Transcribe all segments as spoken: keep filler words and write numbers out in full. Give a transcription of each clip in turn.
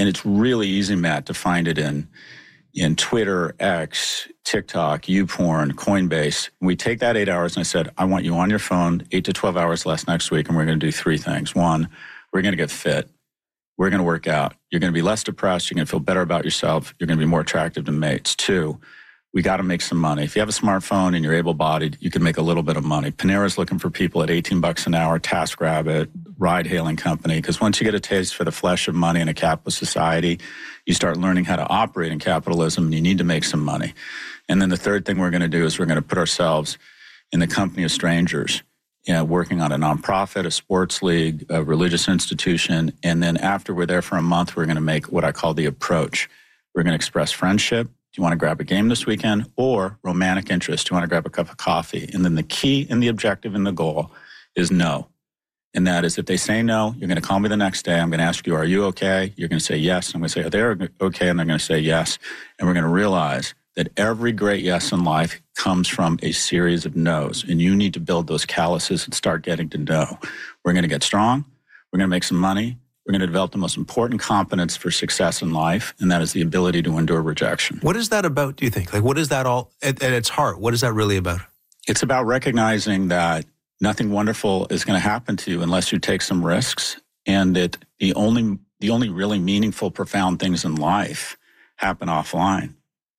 And it's really easy, Matt, to find it in in Twitter, X, TikTok, YouPorn, Coinbase. We take that eight hours and I said, I want you on your phone eight to twelve hours less next week, and we're going to do three things. One, we're going to get fit. We're going to work out. You're going to be less depressed. You're going to feel better about yourself. You're going to be more attractive to mates. Two, we got to make some money. If you have a smartphone and you're able-bodied, you can make a little bit of money. Panera's looking for people at eighteen bucks an hour, TaskRabbit, ride-hailing company, because once you get a taste for the flesh of money in a capitalist society, you start learning how to operate in capitalism, and you need to make some money. And then the third thing we're going to do is we're going to put ourselves in the company of strangers, you know, working on a nonprofit, a sports league, a religious institution, and then after we're there for a month, we're going to make what I call the approach. We're going to express friendship. Do you want to grab a game this weekend? Or romantic interest? Do you want to grab a cup of coffee? And then the key and the objective and the goal is no. And that is if they say no, you're going to call me the next day. I'm going to ask you, are you okay? You're going to say yes. I'm going to say, are they okay? And they're going to say yes. And we're going to realize that every great yes in life comes from a series of no's. And you need to build those calluses and start getting to know. We're going to get strong. We're going to make some money. We're going to develop the most important competence for success in life, and that is the ability to endure rejection. What is that about, do you think? Like, what is that all, at, at its heart, what is that really about? It's about recognizing that nothing wonderful is going to happen to you unless you take some risks, and that the only the only really meaningful, profound things in life happen offline.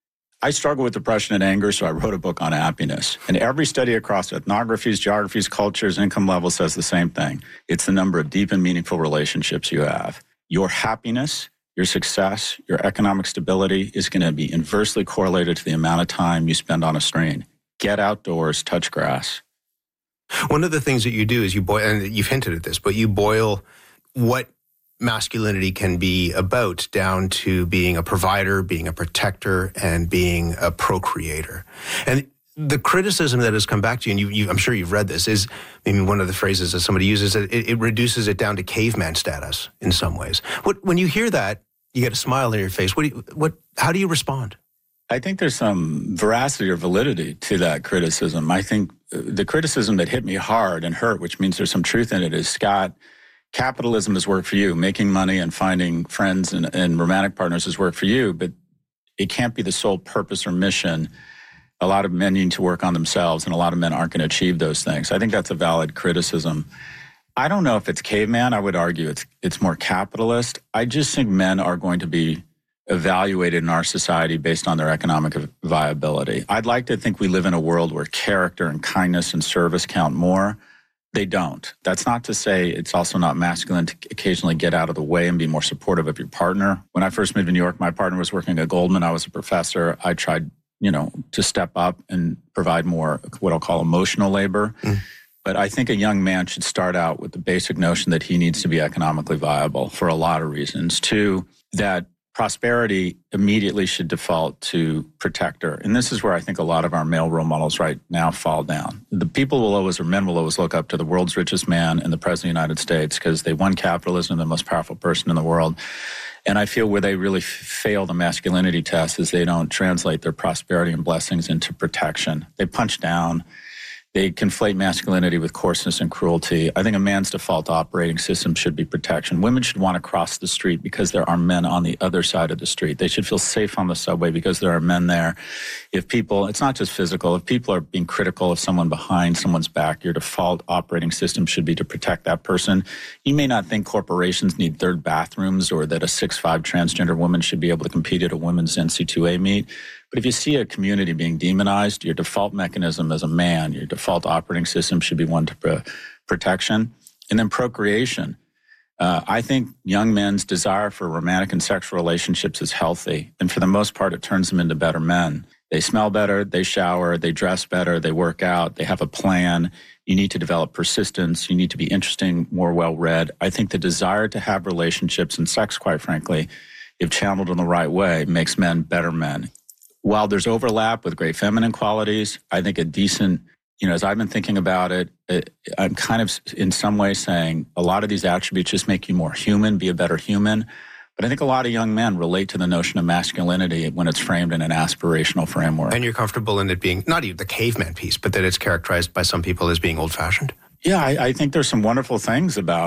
I struggle with depression and anger, so I wrote a book on happiness. And every study across ethnographies, geographies, cultures, income levels says the same thing. It's the number of deep and meaningful relationships you have. Your happiness, your success, your economic stability is going to be inversely correlated to the amount of time you spend on a screen. Get outdoors, touch grass. One of the things that you do is you boil, and you've hinted at this, but you boil what masculinity can be about down to being a provider, being a protector, and being a procreator. And the criticism that has come back to you, and you, you, I'm sure you've read this, is maybe one of the phrases that somebody uses, it, it reduces it down to caveman status in some ways. What, when you hear that, you get a smile on your face. What do you, what, how do you respond? I think there's some veracity or validity to that criticism. I think the criticism that hit me hard and hurt, which means there's some truth in it, is, Scott, capitalism has worked for you. Making money and finding friends and, and romantic partners has worked for you, but it can't be the sole purpose or mission. A lot of men need to work on themselves, and a lot of men aren't going to achieve those things. I think that's a valid criticism. I don't know if it's caveman. I would argue it's it's more capitalist. I just think men are going to be evaluated in our society based on their economic viability. I'd like to think we live in a world where character and kindness and service count more. They don't. That's not to say it's also not masculine to occasionally get out of the way and be more supportive of your partner. When I first moved to New York, my partner was working at Goldman. I was a professor. I tried, you know, to step up and provide more what I'll call emotional labor. Mm. But I think a young man should start out with the basic notion that he needs to be economically viable for a lot of reasons. Two, that prosperity immediately should default to protector. And this is where I think a lot of our male role models right now fall down. The people will always, or men will always, look up to the world's richest man and the President of the United States because they won capitalism, the most powerful person in the world. And I feel where they really f- fail the masculinity test is they don't translate their prosperity and blessings into protection. They punch down. They conflate masculinity with coarseness and cruelty. I think a man's default operating system should be protection. Women should want to cross the street because there are men on the other side of the street. They should feel safe on the subway because there are men there. If people, it's not just physical, if people are being critical of someone behind someone's back, your default operating system should be to protect that person. You may not think corporations need third bathrooms or that a six foot five transgender woman should be able to compete at a women's N C double A meet. But if you see a community being demonized, your default mechanism as a man, your default operating system should be one to pro- protection. And then procreation. Uh, I think young men's desire for romantic and sexual relationships is healthy. And for the most part, it turns them into better men. They smell better, they shower, they dress better, they work out, they have a plan. You need to develop persistence. You need to be interesting, more well-read. I think the desire to have relationships and sex, quite frankly, if channeled in the right way, makes men better men. While there's overlap with great feminine qualities, I think a decent, you know, as I've been thinking about it, it, I'm kind of in some way saying a lot of these attributes just make you more human, be a better human. But I think a lot of young men relate to the notion of masculinity when it's framed in an aspirational framework. And you're comfortable in it being, not even the caveman piece, but that it's characterized by some people as being old-fashioned? Yeah, I, I think there's some wonderful things about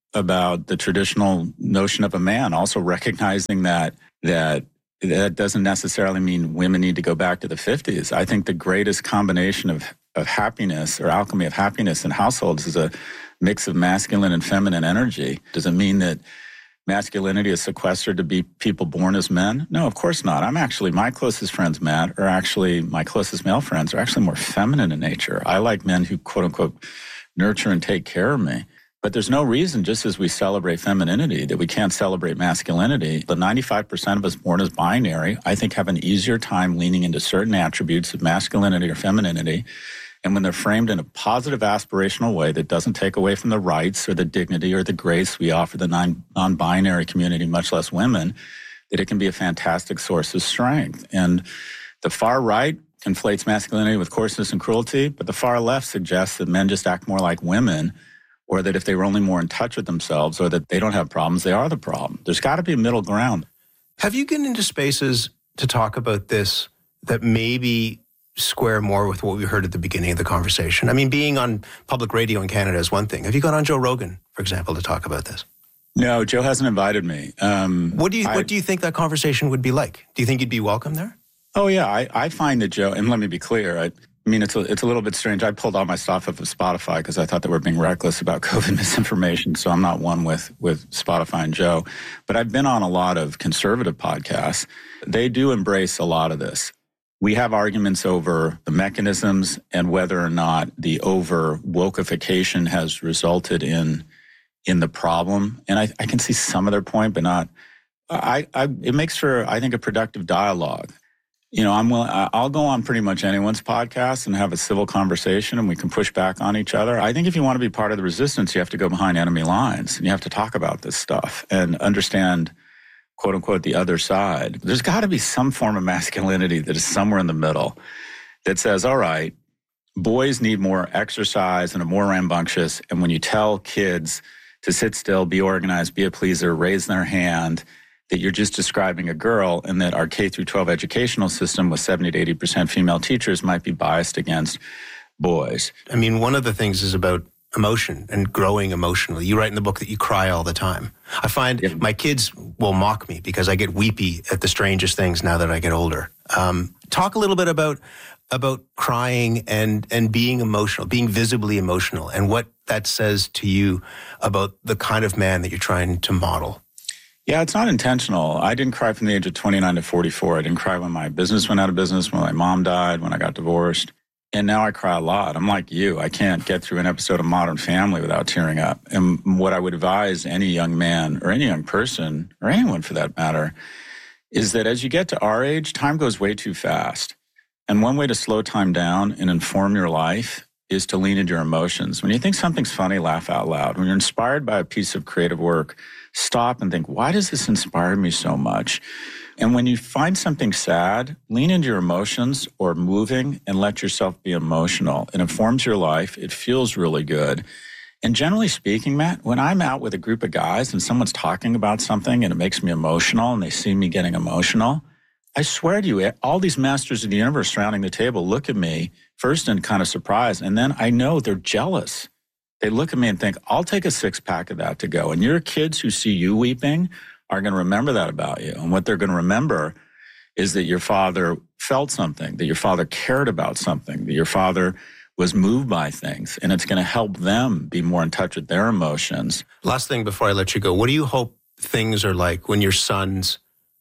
about the traditional notion of a man, also recognizing that that that doesn't necessarily mean women need to go back to the fifties. I think the greatest combination of, of happiness or alchemy of happiness in households is a mix of masculine and feminine energy. Does it mean that masculinity is sequestered to be people born as men? No, of course not. I'm actually, my closest friends, Matt, are actually, my closest male friends are actually more feminine in nature. I like men who, quote unquote, nurture and take care of me. But there's no reason, just as we celebrate femininity, that we can't celebrate masculinity. The ninety-five percent of us born as binary, I think, have an easier time leaning into certain attributes of masculinity or femininity. And when they're framed in a positive aspirational way that doesn't take away from the rights or the dignity or the grace we offer the non- non-binary community, much less women, that it can be a fantastic source of strength. And the far right conflates masculinity with coarseness and cruelty, but the far left suggests that men just act more like women, or that if they were only more in touch with themselves, or that they don't have problems, they are the problem. There's got to be a middle ground. Have you gotten into spaces to talk about this that maybe square more with what we heard at the beginning of the conversation? I mean, being on public radio in Canada is one thing. Have you gone on Joe Rogan, for example, to talk about this? No, Joe hasn't invited me. Um, what do you I, What do you think that conversation would be like? Do you think you'd be welcome there? Oh, yeah. I, I find that Joe, and let me be clear, I, I mean, it's a, it's a little bit strange. I pulled all my stuff off of Spotify because I thought they were being reckless about COVID misinformation. So I'm not one with, with Spotify and Joe. But I've been on a lot of conservative podcasts. They do embrace a lot of this. We have arguments over the mechanisms and whether or not the over wokeification has resulted in in the problem. And I, I can see some of their point, but not. I, I it makes for, I think, a productive dialogue. You know, I'm willing, I'll go on pretty much anyone's podcast and have a civil conversation, and we can push back on each other. I think if you want to be part of the resistance, you have to go behind enemy lines, and you have to talk about this stuff and understand, quote unquote, the other side. There's got to be some form of masculinity that is somewhere in the middle that says, all right, boys need more exercise and are more rambunctious. And when you tell kids to sit still, be organized, be a pleaser, raise their hand, that you're just describing a girl, and that our K through twelve educational system with seventy to eighty percent female teachers might be biased against boys. I mean, one of the things is about emotion and growing emotionally. You write in the book that you cry all the time. I find yeah. my kids will mock me because I get weepy at the strangest things now that I get older. Um, talk a little bit about about crying and and being emotional, being visibly emotional, and what that says to you about the kind of man that you're trying to model. Yeah, it's not intentional. I didn't cry from the age of twenty-nine to forty-four. I didn't cry when my business went out of business, when my mom died, when I got divorced. And now I cry a lot. I'm like you. I can't get through an episode of Modern Family without tearing up. And what I would advise any young man or any young person, or anyone for that matter, is that as you get to our age, time goes way too fast. And one way to slow time down and inform your life is to lean into your emotions. When you think something's funny, laugh out loud. When you're inspired by a piece of creative work, stop and think, why does this inspire me so much? And when you find something sad, lean into your emotions or moving and let yourself be emotional. It informs your life. It feels really good. And generally speaking, Matt, when I'm out with a group of guys and someone's talking about something and it makes me emotional and they see me getting emotional, I swear to you, all these masters of the universe surrounding the table look at me first in kind of surprise, and then I know they're jealous. They look at me and think, I'll take a six pack of that to go. And your kids who see you weeping are going to remember that about you. And what they're going to remember is that your father felt something, that your father cared about something, that your father was moved by things. And it's going to help them be more in touch with their emotions. Last thing before I let you go, what do you hope things are like when your sons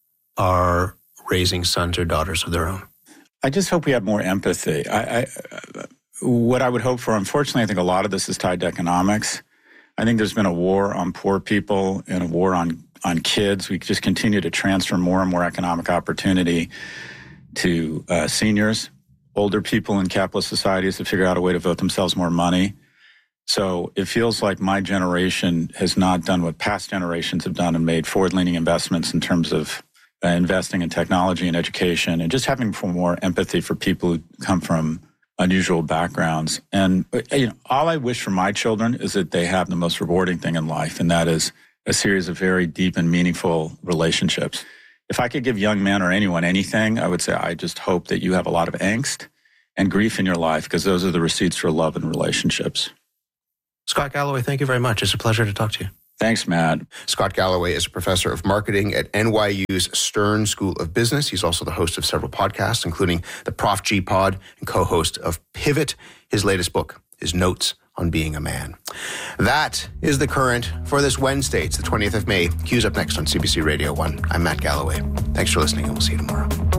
are raising sons or daughters of their own? I just hope we have more empathy. I, I, what I would hope for, unfortunately, I think a lot of this is tied to economics. I think there's been a war on poor people and a war on, on kids. We just continue to transfer more and more economic opportunity to uh, seniors, older people in capitalist societies to figure out a way to vote themselves more money. So it feels like my generation has not done what past generations have done and made forward-leaning investments in terms of uh, investing in technology and education and just having more empathy for people who come from unusual backgrounds. And you know, all I wish for my children is that they have the most rewarding thing in life, and that is a series of very deep and meaningful relationships. If I could give young men or anyone anything, I would say I just hope that you have a lot of angst and grief in your life, because those are the receipts for love and relationships. Scott Galloway, thank you very much. It's a pleasure to talk to you. Thanks, Matt. Scott Galloway is a professor of marketing at N Y U's Stern School of Business. He's also the host of several podcasts, including the Prof G Pod, and co-host of Pivot. His latest book is Notes on Being a Man. That is The Current for this Wednesday. It's the twentieth of May. Q's up next on C B C Radio one. I'm Matt Galloway. Thanks for listening, and we'll see you tomorrow.